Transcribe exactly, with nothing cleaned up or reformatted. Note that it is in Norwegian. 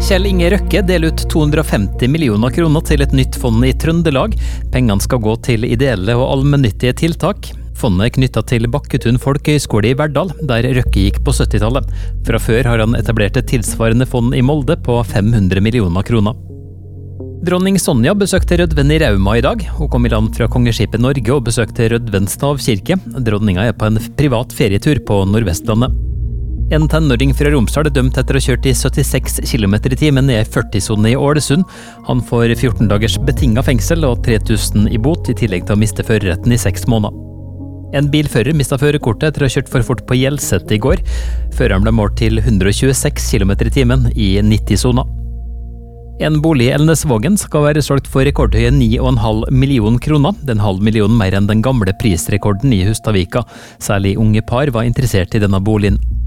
Kjell Inge Røkke deler ut to hundre og femti millioner kroner til et nytt fond i Trøndelag. Pengene skal gå til ideelle og allmennyttige tiltak. Fondet er knyttet til Bakketun folkehøgskole i Verdal, der Røkke gikk på syttitallet. Fra før har han etablert et tilsvarende fond i Molde på fem hundre millioner kroner. Dronning Sonja besøkte Rødven i Rauma i dag. Hun kom i land fra Kongeskipet Norge og besøkte Rødven stavkirke. Dronninga er på en privat ferietur på Nordvestlandet. En tenåring fra Romsdal er dømt etter å ha kjørt i syttiseks kilometer i timen i førti-sone i Ålesund. Han får fjorten dagers betinget fengsel og tre tusen i bot, i tillegg til å miste førerretten i seks måneder. En bilfører mistet førerkortet etter å ha kjørt for fort på Hjelset i går. Føreren ble målt til hundre og tjueseks kilometer i timen i nitti-sona. En bolig i Elnesvågen skal være solgt for rekordhøye ni komma fem million kroner. Den halv million mer enn den gamle prisrekorden i Hustadvika. Særlig unge par var interessert i denne boligen.